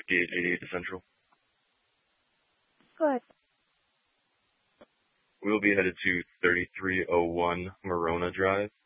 5888 to Central. Go ahead. We'll be headed to 3301 Morona Drive.